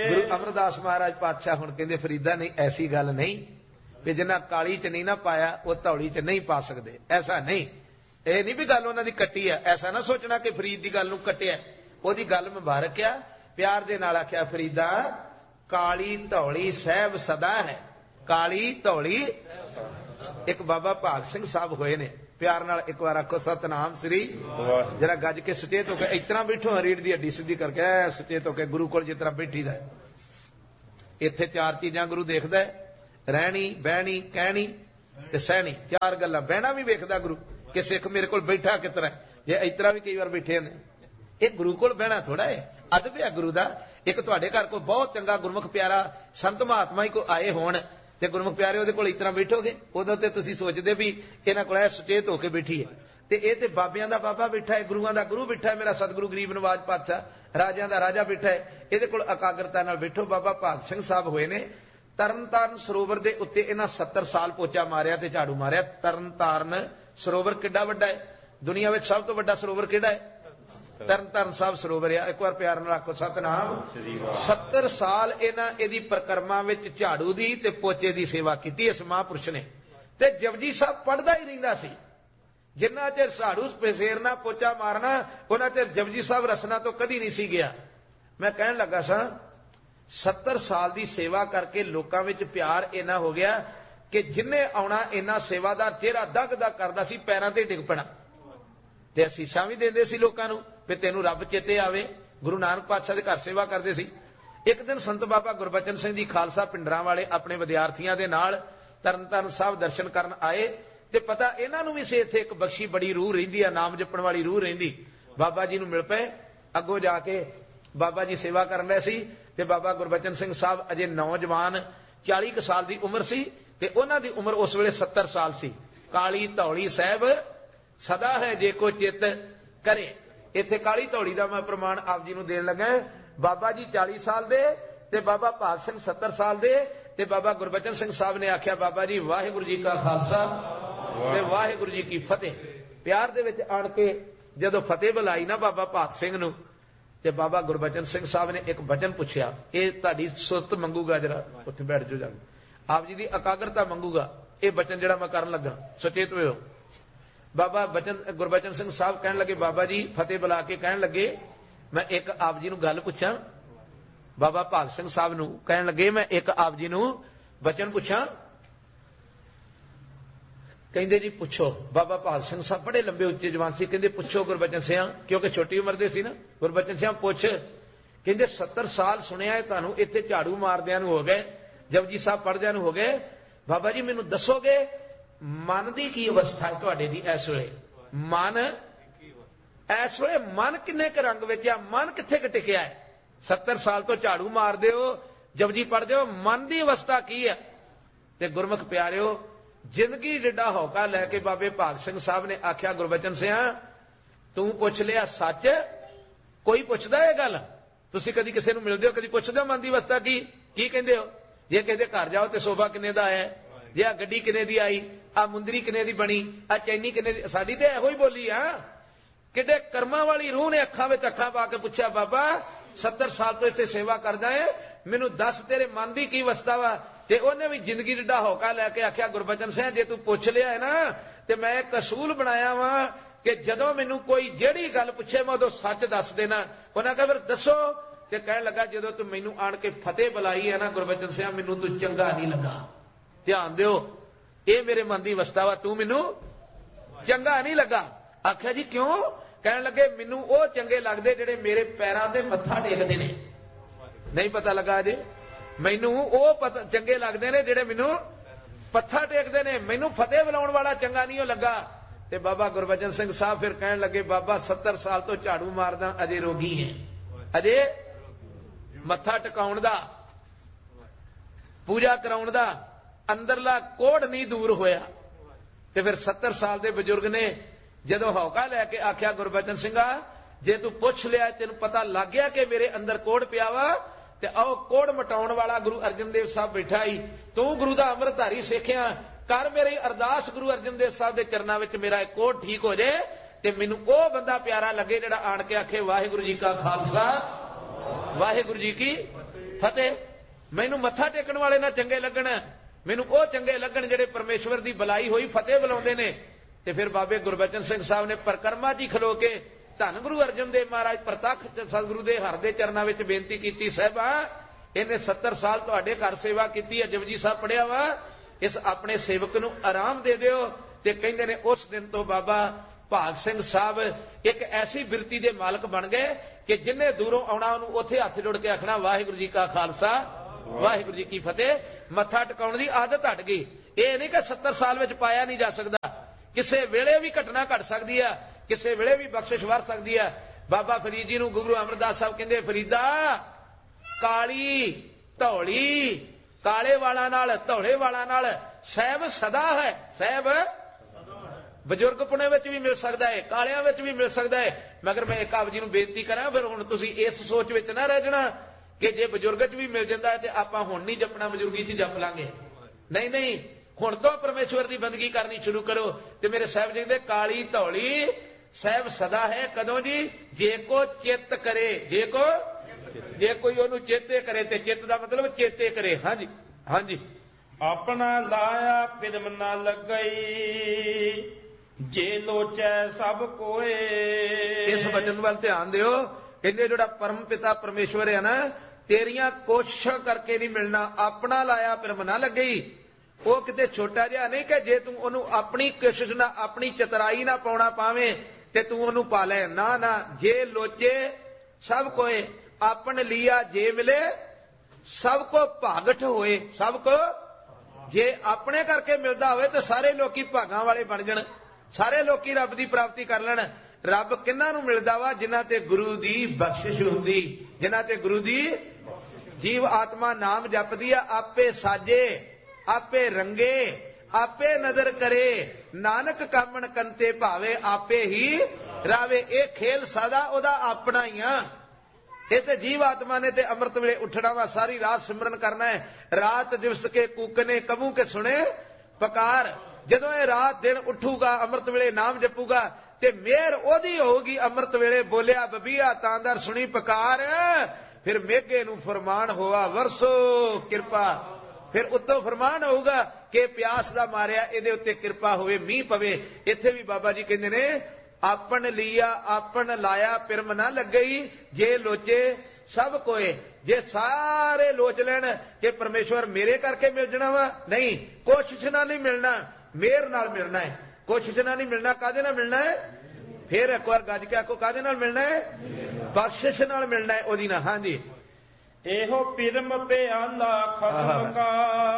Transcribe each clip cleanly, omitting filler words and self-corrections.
गुरु अमरदास महाराज पातशाह हुण कहंदे फरीदा नहीं ऐसी गल नहीं कि जिन्ना काली च नहीं ना पाया वो धौली च नहीं पा सकते। ऐसा नहीं, ये नहीं भी गल उन्हां दी कट्टी है। ऐसा ना सोचना कि फरीद की गल नूं कट्टिया, ओहदी गल मुबारक आ। प्यार दे नाल आख्या फरीदा काली धौली सहब सदा है, काली धौली। एक बाबा भाग सिंह साहब होए ने, प्यार नाल एक बार आखो सतनाम श्री। जरा गज के सचेत होकर इतना बैठो, रीढ़ की हड्डी सीधी करके सचेत होकर गुरु कोल जिस तरह बैठी दा। इत्थे चार चीजां गुरु देखदा है, रहनी बहनी कहनी ते सहनी। चार गल्लां। बहना भी वेखदा गुरु कि सिख मेरे कोल बैठा किस तरह, जे इतना भी कई बार बैठे ने। ये गुरु कोल बहना थोड़ा है, अदब है गुरु दा। एक तुहाडे घर कोई बहुत चंगा गुरमुख प्यारा संत महात्मा ही कोई आए होण ते गुरमुख प्यारे उहदे कोल इतना बैठोगे, उदों ते तुसीं सोचदे भी इन्हां कोल सुचेत होके बैठी है। ते इह ते बाबियां दा बाबा बैठा है, गुरुआं दा गुरु बैठा है, मेरा सतगुरु गरीब नवाज पातशाह, राजियां दा राजा बैठा है। इहदे कोल एकाग्रता नाल बैठो। बाबा भाग सिंह साहब होए ने तरनताਰਨ सरोवर दे उत्ते इन्हां 70 साल पोचा मारिया ते झाड़ू मारिया। तरनताਰਨ सरोवर किड्डा वड्डा है, दुनिया विच सब तो वड्डा सरोवर किहड़ा है? तरनताਰਨ साहब सरोवर आ। एक बार प्यार नाल आखो सतनाम। 70 साल इन्हां इहदी परिक्रमा विच झाड़ू दी ते पोचे दी सेवा कीती इस महापुरुष ने। ते जपजी साहब पढ़दा ही रहिंदा सी। जिन्ना चिर झाड़ू फेरना पोचा मारना उन्ना चिर जपजी साहब रसना तो कदी नहीं सी गया। मैं कहण लगा सा 70 साल की सेवा करके लोगों में प्यार इन्ना हो गया कि जिन्हें आना इन्ना सेवादार चेहरा दग दग करता सी, पैरों ते डिग पैना ते असीसां भी देंदे सी लोकां नूं भी तैनूं रब चेते आवे। गुरु नानक पातशाह दे घर सेवा करते सी। एक दिन संत बाबा गुरबचन सिंह जी खालसा पिंडरां वाले अपने विद्यार्थियों के नाल तरनताਰਨ साहब दर्शन करन आए ते पता इन्हां नूं भी सी इत्थे एक बख्शी बड़ी रूह रहिंदी आ, नाम जपण वाली रूह रहिंदी। बाबा जी नूं मिल पे, अगों जाके बाबा जी सेवा करन रहे सी ते बाबा गुरबचन सिंह साहब अजे नौजवान 40 साल की उम्र सी ते उन्हां दी उम्र उस वेले 70 साल सी। काली धौली साहब सदा है जे को चित करे। इत्थे काली धौली दा मैं प्रमाण आप जी नूं देण लगा। बाबा जी 40 साल दे ते बाबा भाग सिंह 70 साल दे ते बाबा गुरबचन सिंह साहब ने आख्या बाबा जी वाहिगुरू जी का खालसा ते वाहिगुरू जी की फतेह। प्यार दे विच आण के जदों फतेह बुलाई ना बाबा भाग सिंह नूं ते बाबा गुरबचन सिंह साहब ने एक वचन पूछया, ये तुहाडी सुरत मंगूगा, जरा उत्थे बैठ जाओ जाके, आप जी की एकाग्रता मंगूगा ये वचन जिहड़ा मैं करन लगा, सचेत होयो। बाबा गुरबचन सिंह साहब कहन लगे, बाबा जी फतेह बुला के कहन लगे मैं एक आप जी नूं गल पुछां। बाबा भाग सिंह साहब नूं कहन लगे मैं एक आप जी नूं वचन पुछां। कहंदे जी पुछो। बाबा भाग सिंह साहब बड़े लंबे उच्चे जवान से, कहंदे पुछो गुरबचन सिंह, क्योंकि छोटी उम्र दे सी ना। गुरबचन सिंह पुछ। कहंदे 70 साल सुनिया है तुहानूं इत्थे झाड़ू मारदिआं नूं हो गए, जपजी साहब पढ़दिआं नूं हो गए, बाबा जी मैनूं दसोगे मन की की अवस्था है तुहाडे दी इस वेले? मन इस वेले मन किन्ने क रंग विच आ, मन कित्थे क टिकिआ है? 70 साल तो झाड़ू मारदे हो, जपजी पढ़दे हो, मन की अवस्था की है? ते गुरमुख प्यारिओ जिंदगी जिड्डा हौका लैके बाबे भाग सिंह साहब ने आख्या गुरबचन सिंह तू पुछ लिया सच, कोई पुछदा है गल? तुसीं कदी किसी नूं मिलदे हो, कदी पुछदे हो मन की अवस्था की कहंदे हो? जे कहते घर जाओ तो सोफा किन्ने दा है, जे आ गड्डी किन्ने दी आई, आ मुंदरी किन्ने दी बनी, आ चैनी किन्ने दी? साडी ते इहो ही बोली आ। किड्डे कर्मां वाली रूह ने अखां विच अखां पा के पुछया, बाबा 70 साल तो इत्थे सेवा करदा है, मैनूं दस तेरे मन की की अवस्था वा? ते उन्हें भी जिंदगी जिड्डा हौका लैके आख्या गुरबचन सिंह जे तू पुछ लिया है ना ते मैं एक असूल बनाया वा कि जदों मैनूं कोई जेड़ी गल पुछे मैं उदों सच दस देना। उन्हां कहा फिर दसो। ते कहण लगा जदों तू मैनूं आण के फतेह बुलाई है ना गुरबचन सिंह, मैनूं तू चंगा नहीं लगा। ध्यान दिओ, ये मेरे मन की अवस्था वा, तू मैनूं चंगा नहीं लगा। आख्या जी क्यों? कहण लगे मैनूं वो चंगे लगदे जिहड़े मेरे पैरां ते मत्था टेकदे ने। नहीं पता लगा अजे? मैनू वो चंगे लगते ने जिहड़े मैनू पत्था टेकते ने, मैनू फतेह बुलाउण वाला चंगा नहीं लगा। ते बाबा गुरबचन सिंह साहब फिर कहन लगे, बाबा 70 साल तो झाड़ू मारदा अजे रोगी है, अजे मत्था टकाउण दा पूजा कराउण दा अंदरला कोड़ नहीं दूर होया। ते फिर 70 साल के बजुर्ग ने जदों हौका लैके आख्या गुरबचन सिंह जे तू पुछ लिया तेन पता लग गया कि मेरे अंदर कोड़ पिया वा ते आओ कोड़ मटाउण वाला गुरु अर्जन देव साहब बैठा ही, तू गुरु दा अमृतधारी सिखिया कर मेरी अरदास गुरु अर्जन देव साहब के चरणों में मेरा एक कोड़ ठीक हो जाए ते मैनू ओ बंदा प्यारा लगे जिहड़ा आण के आखे वाहिगुरू जी का खालसा ਵਾਹਿਗੁਰੂ ਜੀ ਕੀ ਫਤਿਹ। ਮੈਨੂੰ ਮੱਥਾ ਟੇਕਣ ਵਾਲੇ ਨਾ ਚੰਗੇ ਲੱਗਣ, ਮੈਨੂੰ ਉਹ ਚੰਗੇ ਲੱਗਣ ਜਿਹੜੇ ਪਰਮੇਸ਼ਵਰ ਦੀ ਬੁਲਾਈ ਹੋਈ ਫਤਿਹ ਬੁਲਾਉਂਦੇ ਨੇ। ਤੇ ਫਿਰ ਬਾਬੇ ਗੁਰਬਚਨ ਸਿੰਘ ਸਾਹਿਬ ਨੇ ਪਰਕਰਮਾ ਜੀ ਖਲੋ ਕੇ ਧੰਨ ਗੁਰੂ ਅਰਜਨ ਦੇਵ ਮਹਾਰਾਜ ਪ੍ਰਤੱਖ ਸਤਿਗੁਰੂ ਦੇ ਹਰ ਦੇ ਚਰਨਾਂ ਵਿੱਚ ਬੇਨਤੀ ਕੀਤੀ, ਸਾਹਿਬਾ ਇਹਨੇ 70 ਸਾਲ ਤੁਹਾਡੇ ਘਰ ਸੇਵਾ ਕੀਤੀ ਹੈ, ਜਪਜੀ ਸਾਹਿਬ ਪੜਿਆ ਵਾ, ਇਸ ਆਪਣੇ ਸੇਵਕ ਨੂੰ ਆਰਾਮ ਦੇ ਦਿਓ। ਤੇ ਕਹਿੰਦੇ ਨੇ ਉਸ ਦਿਨ ਤੋਂ ਬਾਬਾ ਭਾਗ ਸਿੰਘ ਸਾਹਿਬ ਇੱਕ ਐਸੀ ਬਿਰਤੀ ਦੇ ਮਾਲਕ ਬਣ ਗਏ ਕਿ ਜਿੰਨੇ ਦੂਰੋਂ ਆਉਣਾ ਉਹਨੂੰ ਉੱਥੇ ਹੱਥ ਜੋੜ ਕੇ ਆਖਣਾ ਵਾਹਿਗੁਰੂ ਜੀ ਕਾ ਖਾਲਸਾ ਵਾਹਿਗੁਰੂ ਜੀ ਕੀ ਫਤਿਹ। ਮੱਥਾ ਟਿਕਾਉਣ ਦੀ ਆਦਤ ਹਟ ਗਈ। ਇਹ ਨਹੀਂ ਕਿ 70 ਸਾਲ ਵਿੱਚ ਪਾਇਆ ਨਹੀਂ ਜਾ ਸਕਦਾ, ਕਿਸੇ ਵੇਲੇ ਵੀ ਘਟਨਾ ਘਟ ਸਕਦੀ ਆ, ਕਿਸੇ ਵੇਲੇ ਵੀ ਬਖਸ਼ਿਸ਼ ਵਰ ਸਕਦੀ ਆ। ਬਾਬਾ ਫਰੀਦ ਜੀ ਨੂੰ ਗੁਰੂ ਅਮਰਦਾਸ ਸਾਹਿਬ ਕਹਿੰਦੇ, ਫਰੀਦਾ ਕਾਲੀ ਧੌਲੀ, ਕਾਲੇ ਵਾਲਾਂ ਨਾਲ ਧੌਲੇ ਵਾਲਾਂ ਨਾਲ ਸਹਿਬ ਸਦਾ ਹੈ। ਸਹਿਬ ਬਜ਼ੁਰਗ ਪੁਣੇ ਵਿੱਚ ਵੀ ਮਿਲ ਸਕਦਾ ਹੈ, ਕਾਲਿਆਂ ਵਿੱਚ ਵੀ ਮਿਲ ਸਕਦਾ ਹੈ। ਮਗਰ ਮੈਂ ਇੱਕ ਆਪ ਜੀ ਨੂੰ ਬੇਨਤੀ ਕਰਾਂ, ਫਿਰ ਹੁਣ ਤੁਸੀਂ ਇਸ ਸੋਚ ਵਿੱਚ ਨਾ ਰਹਿ ਜਾਣਾ ਕਿ ਜੇ ਬਜ਼ੁਰਗ ਚ ਵੀ ਮਿਲ ਜਾਂਦਾ ਹੈ ਤੇ ਆਪਾਂ ਹੁਣ ਨਹੀਂ ਜਪਣਾ, ਬਜ਼ੁਰਗੀ ਚ ਜਪ ਲਾਂਗੇ। ਨਹੀਂ ਨਹੀਂ, ਹੁਣ ਤੋਂ ਪਰਮੇਸ਼ਵਰ ਦੀ ਬੰਦਗੀ ਕਰਨੀ ਸ਼ੁਰੂ ਕਰੋ। ਤੇ ਮੇਰੇ ਸਾਹਿਬ ਜੀ ਦੇ ਕਾਲੀ ਧੌਲੀ ਸਹਿਬ ਸਦਾ ਹੈ ਕਦੋਂ ਜੀ? ਜੇ ਕੋ ਚਿੱਤ ਕਰੇ, ਜੇ ਕੋਈ ਉਹਨੂੰ ਚੇਤੇ ਕਰੇ, ਤੇ ਚਿੱਤ ਦਾ ਮਤਲਬ ਚੇਤੇ ਕਰੇ। ਹਾਂਜੀ ਹਾਂਜੀ। ਆਪਣਾ ਲਾਇਆ ਪਿਰਮ ਨਾ ਲੱਗਈ, ਜੇ ਲੋਚੈ ਸਭ ਕੋਏ। ਇਸ ਵਚਨ ਵੱਲ ਧਿਆਨ ਦਿਓ। ਕਹਿੰਦੇ ਜਿਹੜਾ ਪਰਮ ਪਿਤਾ ਪਰਮੇਸ਼ਵਰ ਹੈ ਨਾ, ਤੇਰੀਆਂ ਕੋਸ਼ਿਸ਼ਾਂ ਕਰਕੇ ਨਹੀਂ ਮਿਲਣਾ, ਆਪਣਾ ਲਾਇਆ ਪਿਰਮ ਨਾ ਲੱਗਈ। ਉਹ ਕਿਤੇ ਛੋਟਾ ਜਿਹਾ ਨਹੀਂ ਕਿ ਜੇ ਤੂੰ ਉਹਨੂੰ ਆਪਣੀ ਕੋਸ਼ਿਸ਼ ਨਾਲ, ਆਪਣੀ ਚਤਰਾਈ ਨਾਲ ਪਾਉਣਾ ਪਾਵੇਂ ਤੇ ਤੂੰ ਉਹਨੂੰ ਪਾ ਲੈ। ਨਾ ਨਾ, ਜੇ ਲੋਚੇ ਸਭ ਕੋਏ, ਆਪਨ ਲਿਆ ਜੇ ਮਿਲੇ ਸਭ ਕੋ ਭਾਗਠ ਹੋਏ। ਸਭ ਕੋ ਜੇ ਆਪਣੇ ਕਰਕੇ ਮਿਲਦਾ ਹੋਵੇ ਤਾਂ ਸਾਰੇ ਲੋਕੀ ਭਾਗਾਂ ਵਾਲੇ ਬਣ ਜਾਣ, ਸਾਰੇ ਲੋਕੀ ਰੱਬ ਦੀ ਪ੍ਰਾਪਤੀ ਕਰ ਲੈਣ। ਰੱਬ ਕਿਹਨਾਂ ਨੂੰ ਮਿਲਦਾ ਵਾ? ਜਿਨ੍ਹਾਂ ਤੇ ਗੁਰੂ ਦੀ ਬਖਸ਼ਿਸ਼ ਹੁੰਦੀ, ਜਿਨ੍ਹਾਂ ਤੇ ਗੁਰੂ ਦੀ ਜੀਵ ਆਤਮਾ ਨਾਮ ਜਪਦੀ ਆ। ਆਪੇ ਸਾਜੇ ਆਪੇ ਰੰਗੇ ਆਪੇ ਨਜ਼ਰ ਕਰੇ, ਨਾਨਕ ਕਾਮਣ ਕੰਤੇ ਭਾਵੇ ਆਪੇ ਹੀ ਰਾਵੇ। ਇਹ ਖੇਲ ਸਦਾ ਉਹਦਾ ਆਪਣਾ ਹੀ ਆ। ਇਹ ਤੇ ਜੀਵ ਆਤਮਾ ਨੇ ਤੇ ਅੰਮ੍ਰਿਤ ਵੇਲੇ ਉੱਠਣਾ ਵਾ, ਸਾਰੀ ਰਾਤ ਸਿਮਰਨ ਕਰਨਾ ਹੈ। ਰਾਤ ਦਿਵਸ ਕੇ ਕੂਕਨੇ ਕਬੂ ਕੇ ਸੁਣੇ ਪਕਾਰ। ਜਦੋਂ ਇਹ ਰਾਤ ਦਿਨ ਉੱਠੂਗਾ, ਅੰਮ੍ਰਿਤ ਵੇਲੇ ਨਾਮ ਜਪੂਗਾ ਤੇ ਮਿਹਰ ਉਹਦੀ ਹੋਊਗੀ। ਅੰਮ੍ਰਿਤ ਵੇਲੇ ਬੋਲਿਆ ਬਬੀਆ ਤਾਂਦਰ ਸੁਣੀ ਪਕਾਰ, ਫਿਰ ਮੇਘੇ ਨੂੰ ਫਰਮਾਨ ਹੋਆ ਵਰਸੋ ਕਿਰਪਾ। ਫਿਰ ਉੱਤੋਂ ਫਰਮਾਨ ਹੋਊਗਾ ਕਿ ਪਿਆਸ ਦਾ ਮਾਰਿਆ ਇਹਦੇ ਉੱਤੇ ਕਿਰਪਾ ਹੋਵੇ, ਮੀਂਹ ਪਵੇ। ਇੱਥੇ ਵੀ ਬਾਬਾ ਜੀ ਕਹਿੰਦੇ ਨੇ, ਆਪਨ ਲਿਆ ਆਪਨ ਲਾਇਆ ਪਿਰਮ ਨਾ ਲੱਗਈ, ਜੇ ਲੋਚੇ ਸਭ ਕੋਏ। ਜੇ ਸਾਰੇ ਲੋਚ ਲੈਣ ਕਿ ਪਰਮੇਸ਼ਵਰ ਮੇਰੇ ਕਰਕੇ ਮਿਲ ਜਾਣਾ ਵਾ, ਨਹੀਂ, ਕੋਸ਼ਿਸ਼ ਨਾਲ ਨਹੀਂ ਮਿਲਣਾ, ਮਿਹਰ ਨਾਲ ਮਿਲਣਾ ਹੈ। ਕੋਸ਼ਿਸ਼ ਨਾਲ ਨਹੀਂ ਮਿਲਣਾ, ਕਾਹਦੇ ਨਾਲ ਮਿਲਣਾ ਹੈ? ਫਿਰ ਇੱਕ ਵਾਰ ਗੱਜ ਕੇ ਆਖੋ, ਕਾਹਦੇ ਨਾਲ ਮਿਲਣਾ ਹੈ? ਬਖਸ਼ਿਸ਼ ਨਾਲ ਮਿਲਣਾ ਹੈ, ਉਹਦੀ ਨਾਲ। ਹਾਂਜੀ। ਇਹੋ ਪਿਰਮ ਪਿਆਲਾ ਖਸਮ ਕਾ,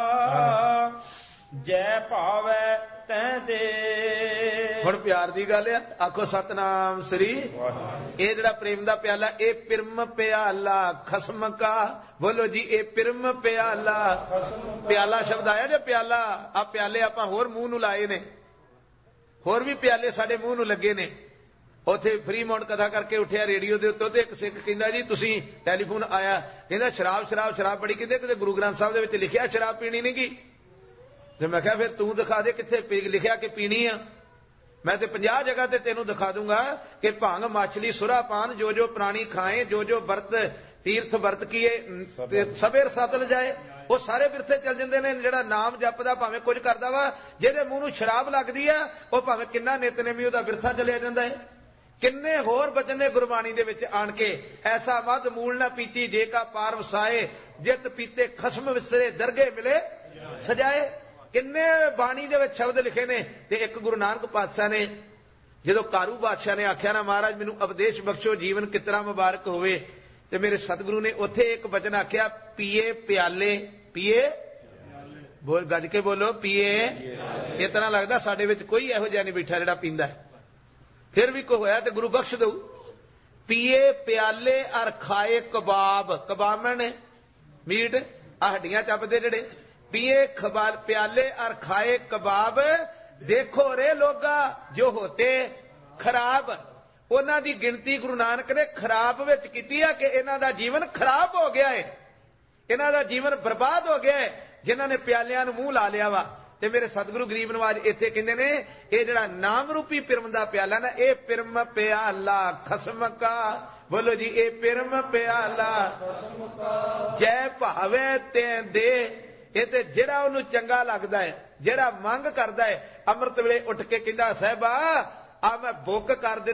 ਜੈ ਭਾਵੈ ਤੈ ਦੇ। ਹੁਣ ਪਿਆਰ ਦੀ ਗੱਲ ਆ, ਆਖੋ ਸਤਨਾਮ ਸ੍ਰੀ। ਇਹ ਜਿਹੜਾ ਪ੍ਰੇਮ ਦਾ ਪਿਆਲਾ, ਇਹ ਪਿਰਮ ਪਿਆਲਾ ਖਸਮ ਕਾ। ਬੋਲੋ ਜੀ, ਇਹ ਪਿਰਮ ਪਿਆਲਾ। ਪਿਆਲਾ ਸ਼ਬਦ ਆਇਆ ਜੇ ਪਿਆਲਾ। ਆ ਪਿਆਲੇ ਆਪਾਂ ਹੋਰ ਮੂੰਹ ਨੂੰ ਲਾਏ ਨੇ, ਹੋਰ ਵੀ ਪਿਆਲੇ ਸਾਡੇ ਮੂੰਹ ਨੂੰ ਲੱਗੇ ਨੇ। ਉੱਥੇ ਫਰੀ ਮਾਉਂਟ ਕਥਾ ਕਰਕੇ ਉੱਠਿਆ ਰੇਡੀਓ ਦੇ ਉੱਤੇ, ਤੇ ਇੱਕ ਸਿੱਖ ਕਹਿੰਦਾ ਜੀ ਤੁਸੀਂ ਟੈਲੀਫੋਨ ਆਇਆ, ਕਹਿੰਦਾ ਸ਼ਰਾਬ ਸ਼ਰਾਬ ਸ਼ਰਾਬ ਬੜੀ, ਕਹਿੰਦੇ ਕਿਤੇ ਗੁਰੂ ਗ੍ਰੰਥ ਸਾਹਿਬ ਦੇ ਵਿੱਚ ਲਿਖਿਆ ਸ਼ਰਾਬ ਪੀਣੀ ਨਹੀਂ ਗੀ। ਤੇ ਮੈਂ ਕਿਹਾ ਫਿਰ ਤੂੰ ਦਿਖਾ ਦੇ ਕਿੱਥੇ ਲਿਖਿਆ ਕਿ ਪੀਣੀ ਆ। ਮੈਂ ਤੇ 50 ਜਗ੍ਹਾ ਤੇ ਤੈਨੂੰ ਦਿਖਾ ਦੂੰਗਾ ਕਿ ਭੰਗ ਮਛਲੀ ਸੁਰਾ ਪਾਨ ਜੋ ਜੋ ਪ੍ਰਾਣੀ ਖਾਏ, ਜੋ ਜੋ ਵਰਤ ਤੀਰਥ ਵਰਤ ਕੀਏ ਸਭੇ ਰਸਤ ਲਜਾਏ। ਉਹ ਸਾਰੇ ਬਿਰਥੇ ਚੱਲ ਜਾਂਦੇ ਨੇ। ਜਿਹੜਾ ਨਾਮ ਜਪਦਾ ਭਾਵੇਂ ਕੁਝ ਕਰਦਾ ਵਾ, ਜਿਹਦੇ ਮੂੰਹ ਨੂੰ ਸ਼ਰਾਬ ਲੱਗਦੀ ਆ, ਉਹ ਭਾਵੇਂ ਕਿੰਨਾ ਨਿਤਨੇਮੀ ਉਹਦਾ ਬਿਰਥਾ ਚਲਿਆ ਜਾਂਦਾ ਹੈ। ਕਿੰਨੇ ਹੋਰ ਬਚਨ ਨੇ ਗੁਰਬਾਣੀ ਦੇ ਵਿੱਚ ਆਣ ਕੇ, ਐਸਾ ਮਦ ਮੂਲ ਨਾ ਪੀਤੀ ਜੇ ਕਾ ਪਾਰ ਵਸਾਏ, ਜਿਤ ਪੀਤੇ ਖਸਮ ਵਿਸਰੇ ਦਰਗੇ ਮਿਲੇ ਸਜਾਏ। ਕਿੰਨੇ ਬਾਣੀ ਦੇ ਵਿੱਚ ਸ਼ਬਦ ਲਿਖੇ ਨੇ। ਤੇ ਇੱਕ ਗੁਰੂ ਨਾਨਕ ਪਾਤਸ਼ਾਹ ਨੇ ਜਦੋਂ ਕਾਰੂ ਬਾਦਸ਼ਾਹ ਨੇ ਆਖਿਆ ਨਾ, ਮਹਾਰਾਜ ਮੈਨੂੰ ਉਪਦੇਸ਼ ਬਖਸ਼ੋ, ਜੀਵਨ ਕਿਤਨਾ ਮੁਬਾਰਕ ਹੋਵੇ, ਤੇ ਮੇਰੇ ਸਤਿਗੁਰੂ ਨੇ ਉੱਥੇ ਇੱਕ ਬਚਨ ਆਖਿਆ, ਪੀਏ ਪਿਆਲੇ। ਪੀਏ ਬੋਲ, ਗੱਜ ਕੇ ਬੋਲੋ, ਪੀਏ। ਇਸ ਤਰ੍ਹਾਂ ਲੱਗਦਾ ਸਾਡੇ ਵਿੱਚ ਕੋਈ ਇਹੋ ਜਿਹਾ ਨਹੀਂ ਬੈਠਾ ਜਿਹੜਾ ਪੀਂਦਾ ਹੈ। ਫਿਰ ਵੀ ਕੋਈ ਹੋਇਆ ਤੇ ਗੁਰੂ ਬਖਸ਼ ਦਊ। ਪੀਏ ਪਿਆਲੇ ਅਰ ਖਾਏ ਕਬਾਬ। ਕਬਾਬ ਨੇ ਮੀਟ, ਆ ਹੱਡੀਆਂ ਚੱਪਦੇ ਜਿਹੜੇ। ਪੀਏ ਪਿਆਲੇ ਅਰ ਖਾਏ ਕਬਾਬ, ਦੇਖੋ ਰੇ ਲੋਗਾ ਜੋ ਹੋਤੇ ਖਰਾਬ। ਉਹਨਾਂ ਦੀ ਗਿਣਤੀ ਗੁਰੂ ਨਾਨਕ ਨੇ ਖਰਾਬ ਵਿੱਚ ਕੀਤੀ ਆ ਕਿ ਇਹਨਾਂ ਦਾ ਜੀਵਨ ਖਰਾਬ ਹੋ ਗਿਆ ਹੈ, ਇਹਨਾਂ ਦਾ ਜੀਵਨ ਬਰਬਾਦ ਹੋ ਗਿਆ ਹੈ, ਜਿਨ੍ਹਾਂ ਨੇ ਪਿਆਲਿਆਂ ਨੂੰ ਮੂੰਹ ਲਾ ਲਿਆ ਵਾ। ਤੇ ਮੇਰੇ ਸਤਿਗੁਰੂ ਗਰੀਬ ਨਵਾਜ ਇੱਥੇ ਕਹਿੰਦੇ ਨੇ ਇਹ ਜਿਹੜਾ ਨਾਮ ਰੂਪੀ ਪਿਰਮ ਦਾ ਪਿਆਲਾ ਨਾ ਇਹ ਪਿਰਮ ਪਿਆਲਾ ਖਸਮ ਕਾ। ਬੋਲੋ ਜੀ, ਇਹ ਪਿਰਮ ਪਿਆਲਾ ਜੈ ਭਾਵੇ ਤੇ ਦੇ। ਇਹ ਤੇ ਜਿਹੜਾ ਉਹਨੂੰ ਚੰਗਾ ਲੱਗਦਾ ਹੈ, ਜਿਹੜਾ ਮੰਗ ਕਰਦਾ ਹੈ, ਅੰਮ੍ਰਿਤ ਵੇਲੇ ਉੱਠ ਕੇ ਕਹਿੰਦਾ ਸਾਹਿਬਾ ਆ ਮੈਂ ਬੁੱਕ ਕਰ ਦਿੱਤੀ